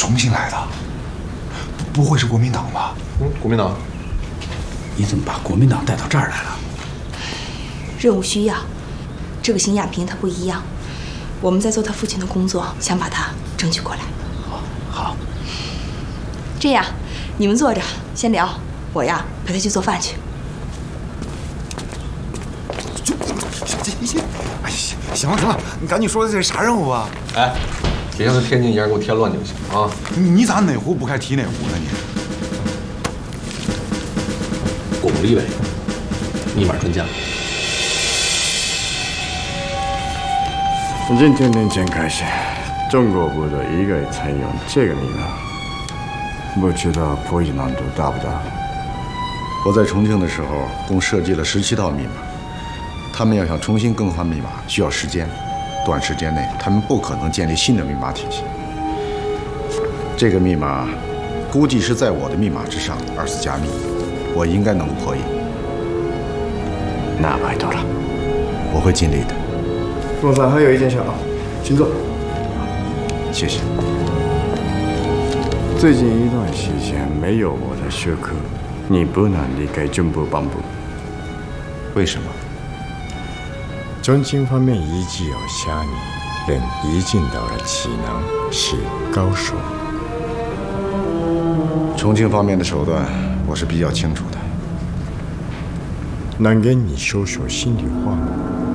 重新来的，不会是国民党吧？ 国民党。 你怎么把国民党带到这儿来了？ 任务需要，这个邢亚平他不一样，我们在做他父亲的工作，想把他争取过来。 好。 这样，你们坐着先聊，我呀陪他去做饭去。 行，哎，行了，你赶紧说这是啥任务啊？ 哎，别像是天津一样给我添乱就行啊！ 你咋哪壶不开提哪壶呢？你巩立伟，密码专家。 从今天年前开始，中国部队一概采用这个密码，不知道破译难度大不大？ 我在重庆的时候，共设计了17套密码。他们要想重新更换密码，需要时间，短时间内他们不可能建立新的密码体系。这个密码估计是在我的密码之上，2次加密，我应该能够破译。 那拜托了， 我会尽力的。 陆总还有一件事啊，请坐。 谢谢。 最近一段时间没有我的许可，你不能离开军部本部。 为什么？ 重庆方面一直有下你，人已经到了技能是高手。 重庆方面的手段我是比较清楚的。 能跟你说说心里话吗？